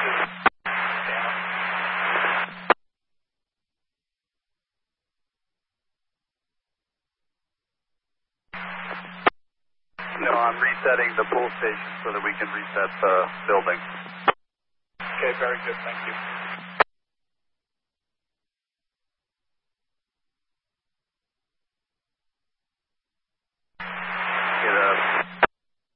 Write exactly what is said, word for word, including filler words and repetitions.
No, I'm resetting the pull station so that we can reset the building. Okay, very good. Thank you.